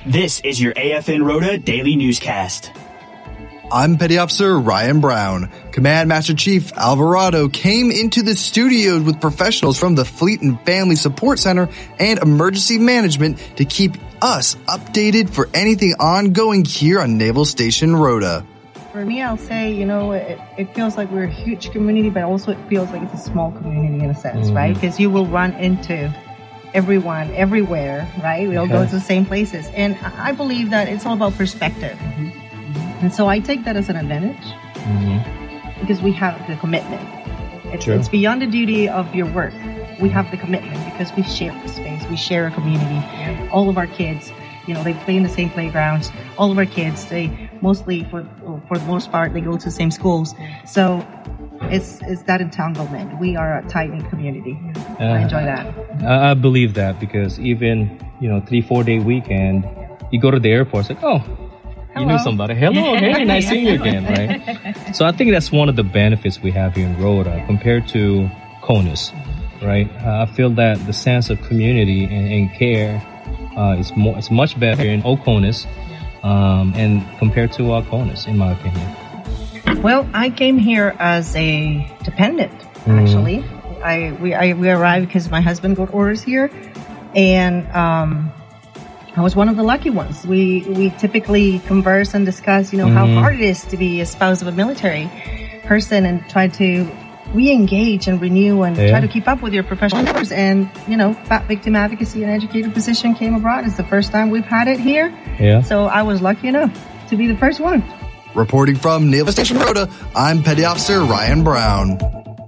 This is your AFN Rota Daily Newscast. I'm Petty Officer Ryan Brown. Command Master Chief Alvarado came into the studios with professionals from the Fleet and Family Support Center and Emergency Management to keep us updated for anything ongoing here on Naval Station Rota. For me, I'll say, it feels like we're a huge community, but also it feels like it's a small community in a sense, right? Because you will run into everyone, everywhere, right? We all go to the same places. And I believe that it's all about perspective. And so I take that as an advantage because we have the commitment. It's beyond the duty of your work. We have the commitment because we share the space. We share a community. All of our kids, they play in the same playgrounds. All of our kids, they mostly, for the most part, they go to the same schools. So it's that entanglement. We are a tight-knit community. I enjoy that. I believe that because even, 3-4 day weekend, you go to the airport, it's like, oh, you knew somebody. Hello, hey, nice seeing you again, right? So I think that's one of the benefits we have here in Rota compared to CONUS, right? I feel that the sense of community and care it's much better in OCONUS and compared to CONUS, in my opinion. Well, I came here as a dependent, actually. We arrived because my husband got orders here, and I was one of the lucky ones. We typically converse and discuss, how hard it is to be a spouse of a military person and try to re-engage and renew and try to keep up with your professional endeavors. And, victim advocacy and educator position came abroad. It's the first time we've had it here. Yeah. So I was lucky enough to be the first one. Reporting from Naval Station Rota, I'm Petty Officer Ryan Brown.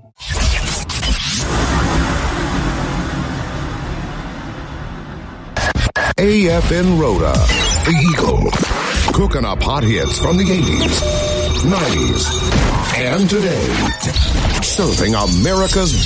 AFN Rota, the Eagle, cooking up hot hits from the 80s, 90s, and today, serving America's